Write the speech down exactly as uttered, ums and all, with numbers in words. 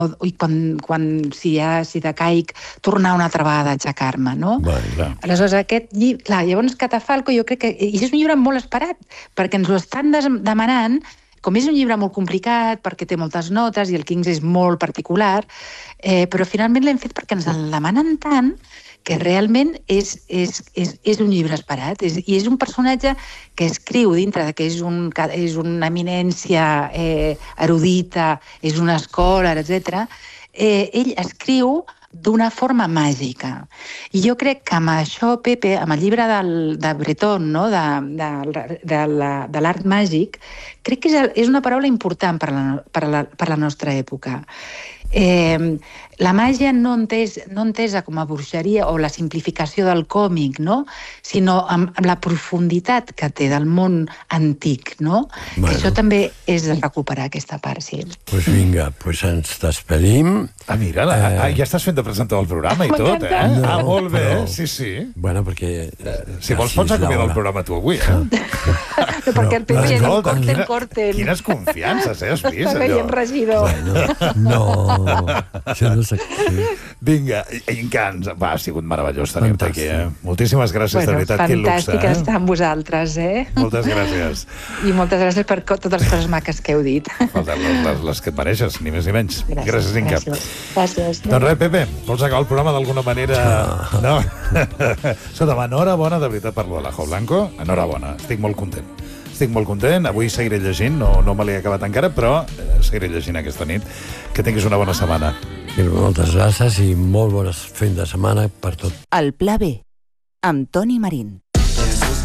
i quan, quan si, ja, si decaic, tornar una altra vegada a aixecar-me, no? Bueno, aleshores, aquest llibre... Clar, llavors Catafalco jo crec que... I és un llibre molt esperat, perquè ens ho estan demanant, com és un llibre molt complicat, perquè té moltes notes i el Kings és molt particular, eh, però finalment l'hem fet perquè ens el demanen tant que realment és, és, és, és un llibre esperat. És, I és un personatge que escriu dintre de que és, un, és una eminència eh, erudita, és una escola, etcètera. Eh, ell escriu d'una forma màgica. I jo crec que amb això, Pepe, amb el llibre del, de Breton, no? de, de, de, la, de l'art màgic, crec que és, és una paraula important per la, per la, per la nostra època. Eh, la màgia no, entès, no entesa com a bruixeria o la simplificació del còmic, no? Sinó amb, amb la profunditat que té del món antic, no? Bueno. Que això també és de recuperar aquesta part, sí. Doncs pues vinga, pues ens despedim. Ah, mira, la, eh... ah, ja estàs fent de presentador del programa i tot, eh? No, ah, molt bé, però... sí, sí. Bueno, perquè... Eh, si vols pots acomiadar el programa tu avui, eh? No, perquè el Pepe no, no, corten, quina, corten. Quines confiances, eh, has vist, allò? Veiem regidor. Bueno, no, això no s'ha... Vinga, Encants, va, ha sigut meravellós tenir-te aquí, eh? Moltíssimes gràcies, bueno, de veritat, quin luxe. Fantàstic eh? estar amb vosaltres, eh? Moltes gràcies. I moltes gràcies per totes les coses maques que heu dit. Les, les, les que et mereixes, ni més ni menys. Gràcies, gràcies Encants. Gràcies. gràcies. Doncs res, Pepe, vols acabar el programa d'alguna manera? No. Escolta, enhorabona, de veritat, per lo de l'Ajo Blanco. Enhorabona, estic molt content. Estic molt content, avui seguiré llegint, no, no me l'he acabat encara, però seguiré llegint aquesta nit. Que tinguis una bona setmana. I moltes gràcies i molt bones fins de setmana per tot. El Pla B, amb Toni Marín.